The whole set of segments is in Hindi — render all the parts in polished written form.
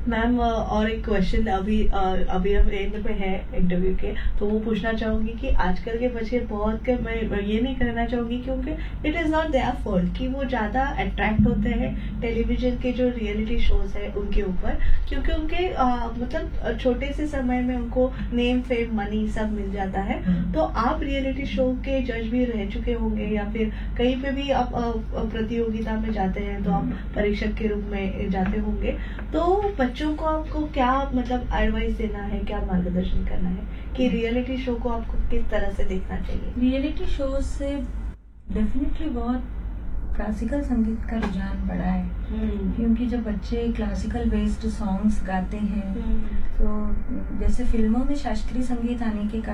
मैम और एक क्वेश्चन अभी हम एंड पे है इंटरव्यू के, तो वो पूछना चाहूंगी कि आजकल के बच्चे बहुत मैं ये नहीं करना चाहूंगी क्योंकि it is not their fault कि वो ज्यादा अट्रैक्ट होते हैं टेलीविजन के जो रियलिटी शोज है उनके ऊपर, क्योंकि उनके मतलब छोटे से समय में उनको नेम फेम मनी सब मिल जाता है। तो आप रियलिटी शो के जज भी रह चुके होंगे या फिर कहीं पे भी आप प्रतियोगिता में जाते हैं तो आप परीक्षक के रूप में जाते होंगे, तो बच्चों को आपको क्या मतलब एडवाइस देना है, क्या मार्गदर्शन करना है कि रियलिटी शो को आपको किस तरह से देखना चाहिए? रियलिटी शो से डेफिनेटली बहुत क्लासिकल संगीत का रुझान बढ़ा है, क्योंकि जब बच्चे क्लासिकल बेस्ड सॉन्ग्स गाते हैं तो जैसे फिल्मों में शास्त्रीय संगीत आने के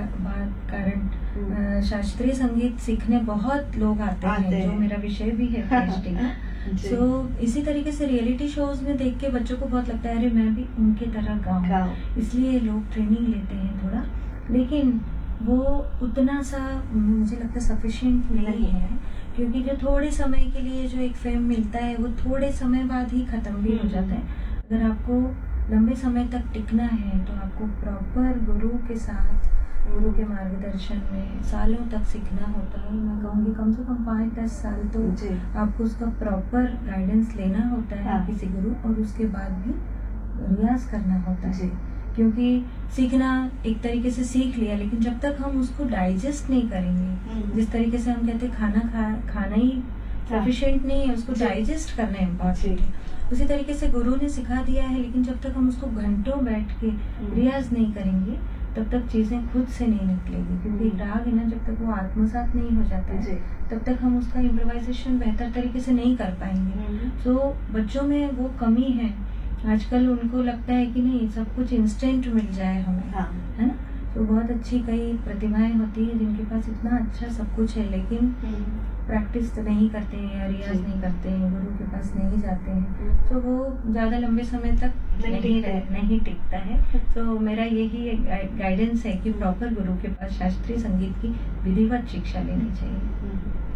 कारण शास्त्रीय संगीत सीखने बहुत लोग आते हैं, जो मेरा विषय भी है पीएचडी का। इसी तरीके से रियलिटी शोज में देख के बच्चों को बहुत लगता है अरे मैं भी उनके तरह गाऊं, इसलिए लोग ट्रेनिंग लेते हैं थोड़ा, लेकिन वो उतना सा मुझे लगता है सफिशिएंट नहीं है, क्योंकि जो थोड़े समय के लिए जो एक फेम मिलता है वो थोड़े समय बाद ही खत्म भी हो जाता है। अगर आपको लंबे समय तक टिकना है तो आपको प्रॉपर गुरु के साथ, गुरु के मार्गदर्शन में सालों तक सीखना होता है। मैं कहूँगी कम से कम 5-10 साल तो आपको उसका प्रॉपर गाइडेंस लेना होता है किसी गुरु, और उसके बाद भी रियाज करना होता है, क्योंकि सीखना एक तरीके से सीख लिया, लेकिन जब तक हम उसको डाइजेस्ट नहीं करेंगे, जिस तरीके से हम कहते हैं खाना ही सफिशिएंट नहीं है, उसको डाइजेस्ट करना इम्पोर्टेंट है, उसी तरीके से गुरु ने सिखा दिया है, लेकिन जब तक हम उसको घंटों बैठ के रियाज नहीं करेंगे तब तक चीजें खुद से नहीं निकलेगी, क्योंकि राग है ना, जब तक वो आत्मसात नहीं हो जाता है तब तक हम उसका इम्प्रोवाइजेशन बेहतर तरीके से नहीं कर पाएंगे। तो बच्चों में वो कमी है आजकल, उनको लगता है कि नहीं सब कुछ इंस्टेंट मिल जाए हमें, है ना। तो बहुत अच्छी कई प्रतिभाएं होती है जिनके पास इतना अच्छा सब कुछ है, लेकिन प्रैक्टिस नहीं करते हैं या रियाज नहीं करते हैं, गुरु के पास नहीं जाते हैं, तो वो ज्यादा लंबे समय तक नहीं टिकता है। तो मेरा यही गाइडेंस है कि प्रॉपर गुरु के पास शास्त्रीय संगीत की विधिवत शिक्षा लेनी चाहिए।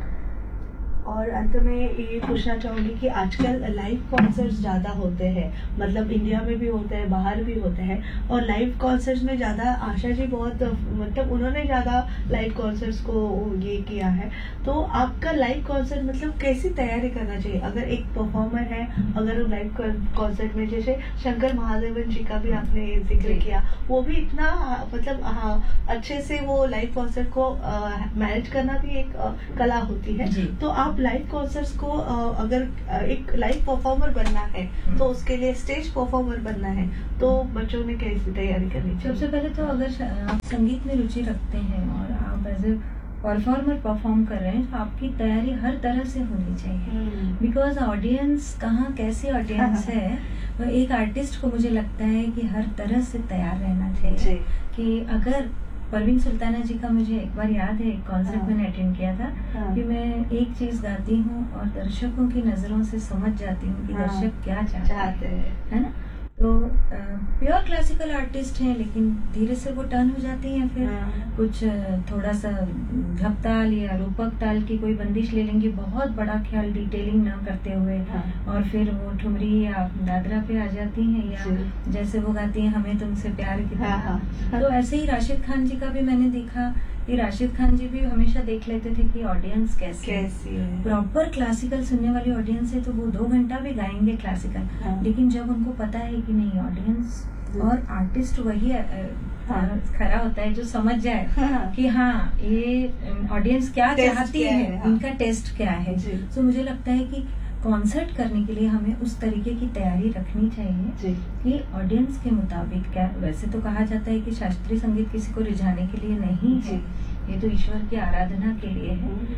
और अंत में ये पूछना चाहूंगी कि आजकल लाइव कॉन्सर्ट्स ज्यादा होते हैं, मतलब इंडिया में भी होते हैं, बाहर भी होते हैं, और लाइव कॉन्सर्ट्स में ज्यादा आशा जी बहुत मतलब उन्होंने ज्यादा लाइव कॉन्सर्ट्स को ये किया है, तो आपका लाइव कॉन्सर्ट मतलब कैसी तैयारी करना चाहिए? अगर एक परफॉर्मर है, अगर लाइव कॉन्सर्ट में जैसे शंकर महादेवन जी का भी आपने जिक्र किया, वो भी इतना मतलब अच्छे से वो लाइव कॉन्सर्ट को मैनेज करना भी एक कला होती है, तो आप लाइव कॉन्सर्ट्स को अगर एक लाइव परफॉर्मर बनना है तो उसके लिए स्टेज परफॉर्मर बनना है, तो बच्चों ने कैसी तैयारी करनी चाहिए? सबसे पहले तो अगर आप संगीत में रुचि रखते हैं और आप एज ए परफॉर्मर परफॉर्म कर रहे हैं तो आपकी तैयारी हर तरह से होनी चाहिए, बिकॉज ऑडियंस कहाँ कैसी ऑडियंस है, तो एक आर्टिस्ट को मुझे लगता है कि हर तरह से तैयार रहना चाहिए। कि अगर परवीन सुल्ताना जी का मुझे एक बार याद है, एक कॉन्सर्ट मैंने अटेंड किया था, कि मैं एक चीज गाती हूँ और दर्शकों की नजरों से समझ जाती हूँ कि दर्शक क्या चाहते हैं, है ना। तो प्योर क्लासिकल आर्टिस्ट हैं, लेकिन धीरे से वो टर्न हो जाती हैं, फिर कुछ थोड़ा सा धप ताल या रूपक ताल की कोई बंदिश ले लेंगे, बहुत बड़ा ख्याल डिटेलिंग ना करते हुए, और फिर वो ठुमरी या दादरा पे आ जाती हैं, या जैसे वो गाती हैं हमें तुमसे प्यार की तरह। तो ऐसे ही राशिद खान जी का भी मैंने देखा कि राशिद खान जी भी हमेशा देख लेते थे कि ऑडियंस कैसी है। प्रॉपर क्लासिकल सुनने वाली ऑडियंस है तो वो 2 घंटा भी गाएंगे क्लासिकल, लेकिन जब उनको पता है कि नहीं ऑडियंस और आर्टिस्ट वही खड़ा होता है जो समझ जाए कि हाँ ये ऑडियंस क्या चाहती है, इनका टेस्ट क्या है, तो मुझे लगता है कि कॉन्सर्ट करने के लिए हमें उस तरीके की तैयारी रखनी चाहिए कि ऑडियंस के मुताबिक क्या। वैसे तो कहा जाता है कि शास्त्रीय संगीत किसी को रिझाने के लिए नहीं है, ये तो ईश्वर की आराधना के लिए है।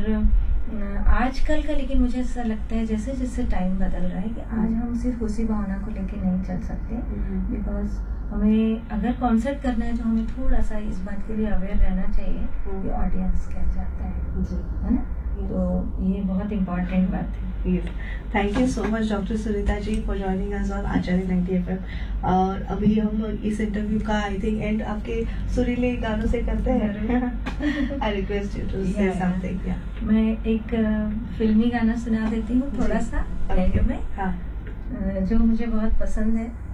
और आजकल का लेकिन मुझे ऐसा लगता है जैसे जैसे टाइम बदल रहा है कि आज हम सिर्फ उसी भावना को लेके नहीं चल सकते, बिकॉज हमें अगर कॉन्सर्ट करना है तो हमें थोड़ा सा इस बात के लिए अवेयर रहना चाहिए कि ऑडियंस क्या चाहता है ना। तो ये बहुत इम्पोर्टेंट बात है। Thank you so much doctor Sunita ji for joining us on Acharya 90 FM। और अभी हम इस इंटरव्यू का आई थिंक एंड आपके सुरीले गानों से करते हैं। आई रिक्वेस्ट यू टू से समथिंग। मैं एक फिल्मी गाना सुना देती हूँ थोड़ा सा एंड में, जो मुझे बहुत पसंद है।